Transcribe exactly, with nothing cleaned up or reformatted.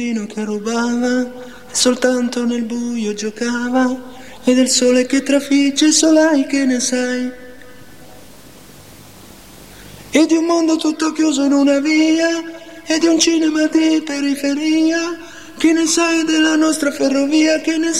che rubava e soltanto nel buio giocava, e del sole che trafigge solai che ne sai, e di un mondo tutto chiuso in una via, e di un cinema di periferia, che ne sai della nostra ferrovia, che ne